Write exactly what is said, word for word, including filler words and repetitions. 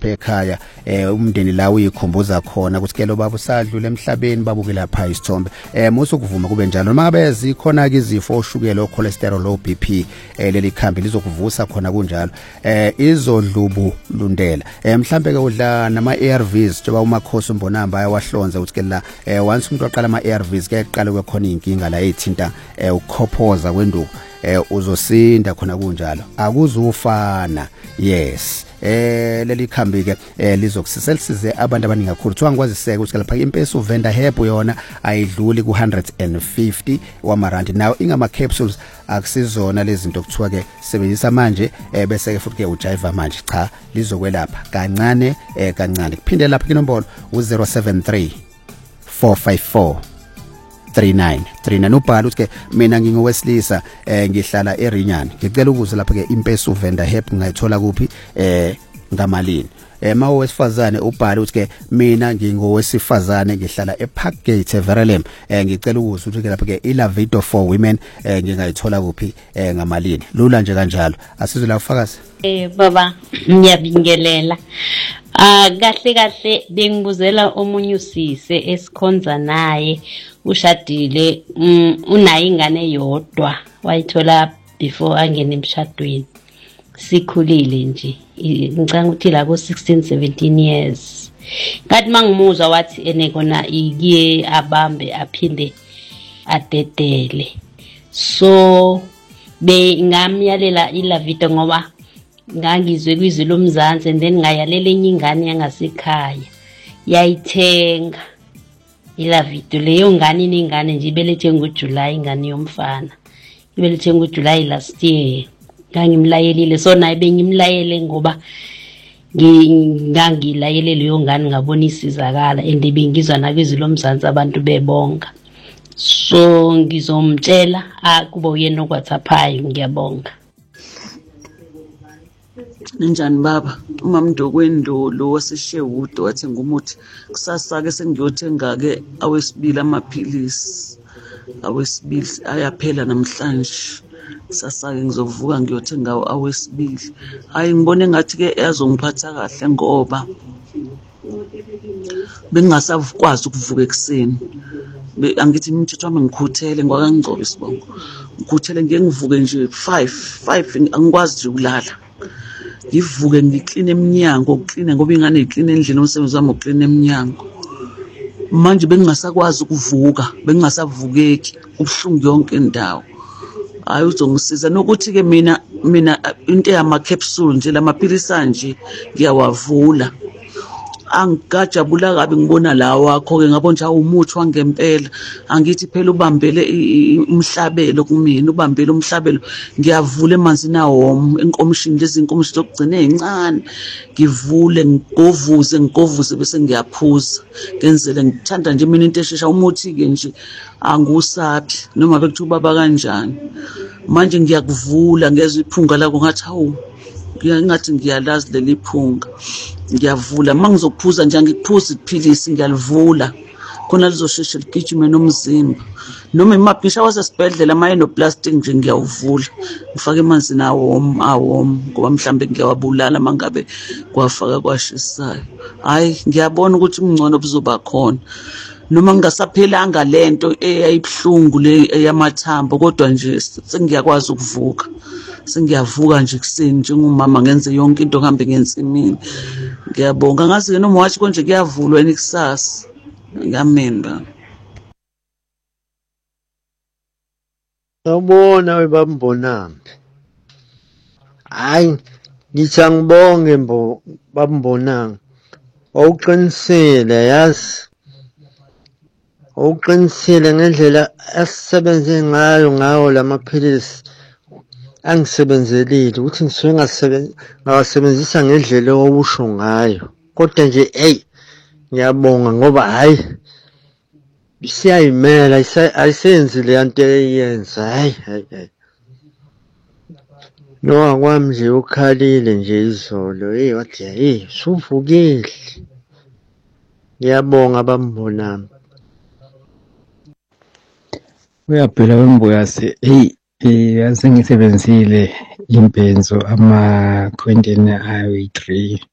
lapha ekhaya eh umndeni la uyikhumbuza khona ukuthi ke lo baba usadlula emhlabeni babuke lapha isithombe eh musu kuvuma kube njalo noma ngabe zikhona ke izifo oshukela o cholesterol o B P eh leli khambi lizokuvusa khona kunjalo eh izodlubu lundela eh mhlambe ke udla nama A R Vs njengoba umakhosi umbonamba ayawahlonza ukuthi ke la eh once umuntu aqala ama A R Vs ke eqala kwekhona inkinga la ethinta eh ukukhophoza kwenduku eh uzosinda khona kunjalo akuzufana yes eh leli khambi ke eh lizokusiselisize abantu abaningi kakhulu kuthiwa ngikwazi seke ukuthi lapha impesa uvenda herb yona ayidluli ku one hundred fifty wamarandi now ingama capsules akusizona lezi zinto kuthiwa ke sebenzisa manje eh bese ke futhi ke ujive manje cha lizokwelapha kancane eh kancane kuphinde lapha inombolo u zero seven three four five four three nine three nine ubhala ukuthi ke mina ngingowesilisa eh ngihlala eRinyani ngicela ukuze lapha ke impesa uvenda herb ngayithola kuphi eh ngamalini eh mawesifazane ubhala ukuthi ke mina ngingowesifazane ngihlala eParkgate eVerelem eh ngicela ukuze ukuthi ke lapha ke iLavito for women eh ngingayithola kuphi eh ngamalini lula nje kanjalo asizwe la ufakazi eh baba ngiyabingelela ah kahle kahle bengibuzela omunye usise esikhonza naye ushadile unayo ingane yodwa wayithola before angena emshadweni sikhulile nje ngicanga ukuthi la ko sixteen seventeen years kathi mangimuzwa wathi ene kona ikiye abambe aphinde adedele so be ngamyalela iLavito ngoba ngangizwe kwizwi lomzansi and then ngayalela enye ingane yangasekhaya yayithenga iLavito leyo ngane ningane nje ibelethe ngoJuly ingane yomfana ibelethe ngoJuly last year ngangimlayelile so naye bengimlayele ngoba ngangilayele leyo ngane ngabona isizakala and bengizwa nakwizwi lomzansi abantu bebonga so ngizomtshela akuba uyena okwathapayo ngiyabonga Njani baba umamndokwendulo waseshewood wathi ngumuthi kusasa ke sengiyothenga ke awesibili amaphilisi awesibili ayaphela namhlanje sasa ke ngizovuka ngiyothenga awesibili hayi ngibone ngathi ke yazongiphatha kahle ngoba bengasakwazi ukuvuka ekseni angithi imithetho wami ngikhuthele ngwakangigcoba isibongo ngikhuthele ngiye ngivuke nje five five angikwazi nje ukulala ngivuke ngikline eminyango ukline ngoba ingane ikline endlini umsebenzi wami ukline eminyango manje bengingasakwazi ukuvuka bengingasavukeki ubhlungu yonke indawo hayi uzongisiza nokuthi ke mina mina into yama capsule nje lamaphilisi nje ngiyawavula angikajabula kabi ngibona la wakho ke ngabona nje awumuthi wangempela angithi phela ubambele umhlabelo kumina ubambele umhlabelo ngiyavula emanzini awo enkomishini lezi inkomishi zokugcina ezincane ngivule ngigovuze ngigovuze bese ngiyaphuza ngenzele ngithanda nje mina into eshesha umuthi ke nje angusaphi noma bekuthiwa baba kanjani manje ngiyakuvula ngezwe iphunga lakho ngathi hawu ngiyathi ngiyalazi leli phunga ngiyavula mangizophuza nje ngikuphuza iphilisi ngiyalivula khona lizosheshe ligijime nomzimba noma imaphisha wasesibhedlela maye no plastic nje ngiyawuvula ngifake emanzini awom awom ngoba mhlambe ngiyawabulala mangabe kwafaka kwashisayo hayi ngiyabona ukuthi umngcono buzoba khona noma ngingasaphelanga lento eyayibhlungu le yamathambo kodwa nje sengiyakwazi ukuvuka sengiyavuka nje kuseni njengomama ngenze yonke into ngihambe ngensimini ngiyabonga ngazi ke noma wathi konje kuyavulwa enikusasa ngiyamenda Sawubona webambonambi hayi ngithi angibonge mbo bambonanga awuqinisile yazi awuqinisile ngendlela asisebenze ngayo ngawo lamaphilisi angisebenzelile ukuthi ngisuke ngasebenzisa ngendlela owusho ngayo kodwa nje hey ngiyabonga ngoba hayi siyayimela ayisenzi le nto eyenza hayi hayi no kwami nje ukhalile nje izolo hey wathi hey suvukile ngiyabonga bambonami uyaphela wemboyase hey yasengisebenzile impenzo ama Quentin ayi three